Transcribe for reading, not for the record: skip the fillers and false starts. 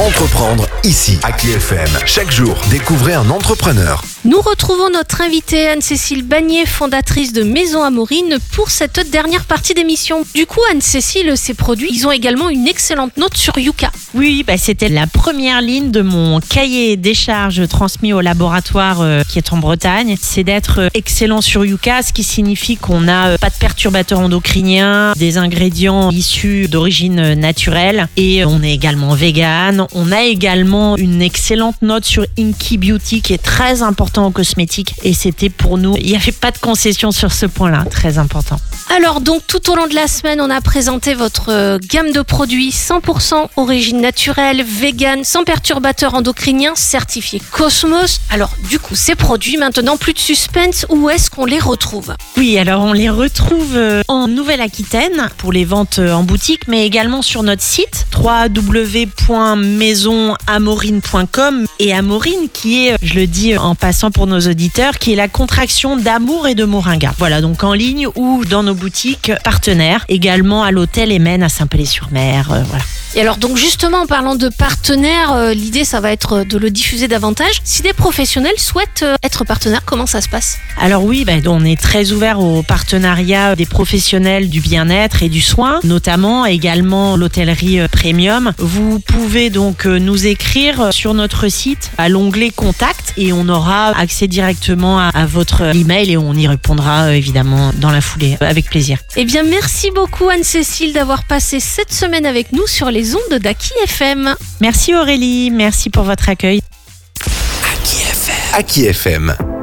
Entreprendre ici, à KFM. Chaque jour, découvrez un entrepreneur. Nous retrouvons notre invitée Anne-Cécile Bagné, fondatrice de Maison Amorine, pour cette dernière partie d'émission. Du coup, Anne-Cécile, ces produits, ils ont également une excellente note sur Yuka. Oui, c'était la première ligne de mon cahier des charges transmis au laboratoire qui est en Bretagne. C'est d'être excellent sur Yuka, ce qui signifie qu'on n'a pas de perturbateurs endocriniens, des ingrédients issus d'origine naturelle et on est également vegan. On a également une excellente note sur Inky Beauty qui est très important en cosmétique et c'était pour nous, il n'y avait pas de concession sur ce point-là, très important. Alors donc tout au long de la semaine, on a présenté votre gamme de produits 100% origine naturelle, vegan, sans perturbateurs endocriniens, certifiés Cosmos. Alors du coup, ces produits, maintenant plus de suspense, où est-ce qu'on les retrouve ? Oui, alors on les retrouve en Nouvelle-Aquitaine pour les ventes en boutique, mais également sur notre site www.maisonamorine.com et Amorine qui est, je le dis en passant pour nos auditeurs, qui est la contraction d'amour et de moringa. Voilà, donc en ligne ou dans nos boutiques partenaires, également à l'hôtel Emen à Saint-Pelé-sur-Mer, voilà. Et alors donc justement en parlant de partenaires, l'idée ça va être de le diffuser davantage. Si des professionnels souhaitent être partenaires, comment ça se passe ? Alors oui, on est très ouvert au partenariat des professionnels du bien-être et du soin, notamment également l'hôtellerie premium. Vous pouvez donc nous écrire sur notre site à l'onglet contact et on aura accès directement à votre email et on y répondra évidemment dans la foulée avec plaisir. Eh bien merci beaucoup Anne-Cécile d'avoir passé cette semaine avec nous sur les ondes d'Aki FM. Merci Aurélie, merci pour votre accueil. Aki FM.